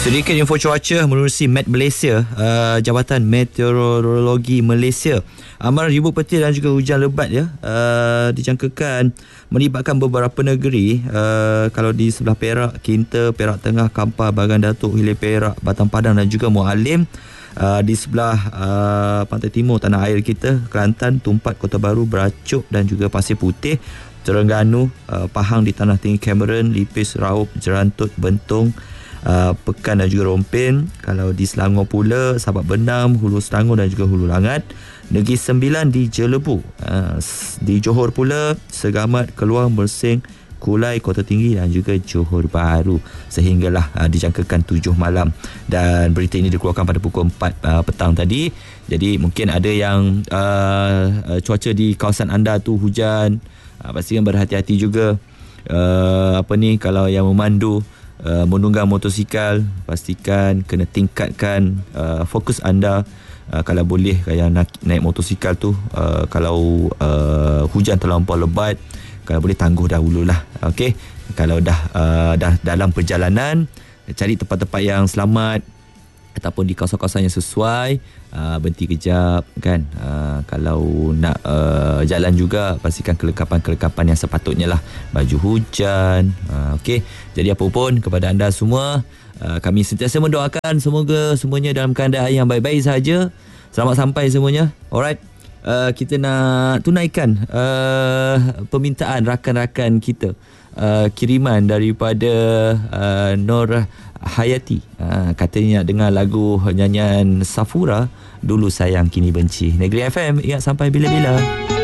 Sedikit info cuaca menerusi Met Malaysia, Jabatan Meteorologi Malaysia. Amaran ribuan petir dan juga hujan lebat dijangkakan melibatkan beberapa negeri. Kalau di sebelah Perak, Kinta, Perak Tengah, Kampar, Bagan Datuk, Hilir Perak, Batang Padang dan juga Mualim. Di sebelah pantai timur tanah air kita, Kelantan, Tumpat, Kota Baru, Beracuk dan juga Pasir Putih, Terengganu, Pahang di Tanah Tinggi, Cameron, Lipis, Raup, Jerantut, Bentong, Pekan dan juga Rompin. Kalau di Selangor pula, Sabak Benam, Hulu Selangor dan juga Hulu Langat. Negeri Sembilan di Jelebu. Di Johor pula, Segamat, Keluang, Mersing, Kulai, Kota Tinggi dan juga Johor Bahru. Sehinggalah dijangkakan 7 malam. Dan berita ini dikeluarkan pada pukul 4 petang tadi. Jadi mungkin ada yang cuaca di kawasan anda tu hujan. Pastikan berhati-hati juga. Kalau yang memandu, menunggang motosikal, pastikan kena tingkatkan fokus anda. Kalau boleh yang naik motosikal tu, kalau hujan terlampau lebat, kalau boleh tangguh dahululah. Okey, kalau dah dalam perjalanan, cari tempat-tempat yang selamat ataupun di kawasan-kawasan yang sesuai. Berhenti kejap kan. Kalau nak jalan juga, pastikan kelengkapan-kelengkapan yang sepatutnya lah. Baju hujan. Okey, jadi apa pun kepada anda semua, kami sentiasa mendoakan semoga semuanya dalam keadaan yang baik-baik saja. Selamat sampai semuanya. Alright, kita nak tunaikan permintaan rakan-rakan kita. Kiriman daripada Nur Hayati. Katanya nak dengar lagu nyanyian Safura, Dulu Sayang Kini Benci. Negeri FM, ingat sampai bila-bila.